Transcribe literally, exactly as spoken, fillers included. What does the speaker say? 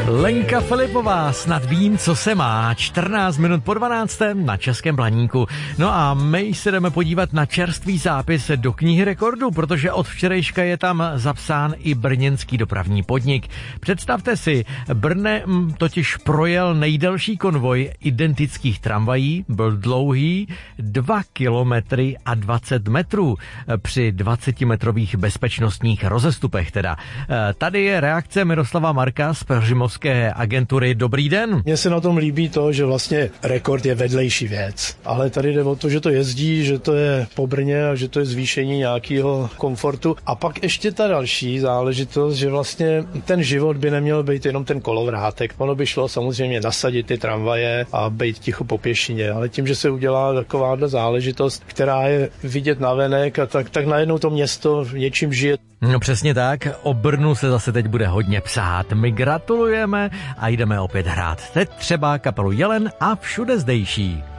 Lenka Filipová, snad vím, co se má. čtrnáct minut po dvanáctém na Českém Blaníku. No a my se jdeme podívat na čerstvý zápis do knihy rekordů, protože od včerejška je tam zapsán i brněnský dopravní podnik. Představte si, Brnem totiž projel nejdelší konvoj identických tramvají, byl dlouhý dva kilometry a dvacet metrů při dvacetimetrových bezpečnostních rozestupech teda. Tady je reakce Miroslava Marka z Peřimovské agentury. Dobrý den. Mně se na tom líbí to, že vlastně rekord je vedlejší věc, ale tady jde o to, že to jezdí, že to je po Brně a že to je zvýšení nějakého komfortu. A pak ještě ta další záležitost, že vlastně ten život by neměl být jenom ten kolovrátek. Ono by šlo samozřejmě nasadit ty tramvaje a být ticho po pěšině, ale tím, že se udělá takováhle záležitost, která je vidět navenek, a tak, tak najednou to město něčím žije. No přesně tak, o Brnu se zase teď bude hodně psát. My gratulujeme a jdeme opět hrát. Teď třeba kapelu Jelen a Všude zdejší.